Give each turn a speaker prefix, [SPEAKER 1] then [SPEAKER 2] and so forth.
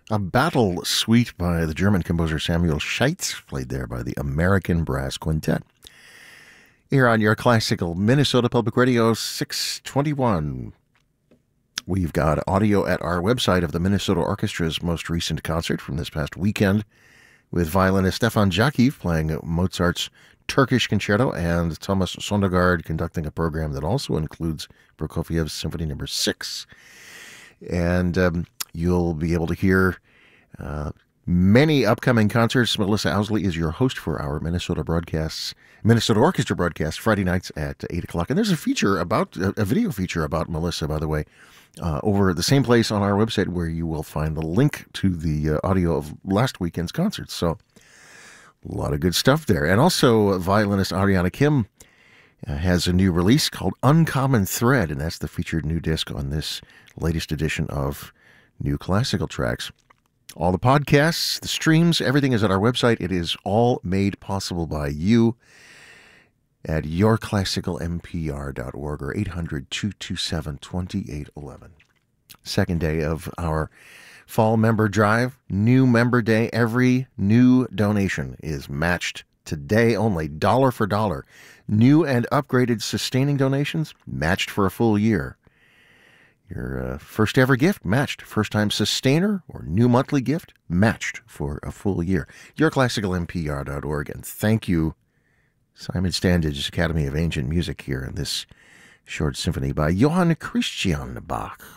[SPEAKER 1] A battle suite by the German composer Samuel Scheitz, played there by the American Brass Quintet. Here on your classical Minnesota Public Radio 621. We've got audio at our website of the Minnesota Orchestra's most recent concert from this past weekend, with violinist Stefan Jakiv playing Mozart's Turkish Concerto and Thomas Sondergaard conducting a program that also includes Prokofiev's Symphony No. 6. And you'll be able to hear many upcoming concerts. Melissa Owsley is your host for our Minnesota Orchestra broadcast, Friday nights at 8 o'clock. And there's a video feature about Melissa, by the way, over the same place on our website where you will find the link to the audio of last weekend's concerts. So a lot of good stuff there. And also, violinist Ariana Kim has a new release called Uncommon Thread, and that's the featured new disc on this latest edition of New Classical Tracks. All the podcasts, the streams, everything is at our website. It is all made possible by you at yourclassicalmpr.org or 800-227-2811. Second day of our fall member drive, new member day. Every new donation is matched today only, dollar for dollar. New and upgraded sustaining donations matched for a full year. Your first ever gift matched. First time sustainer or new monthly gift matched for a full year. Yourclassicalmpr.org. And thank you, Simon Standage's Academy of Ancient Music, here in this short symphony by Johann Christian Bach.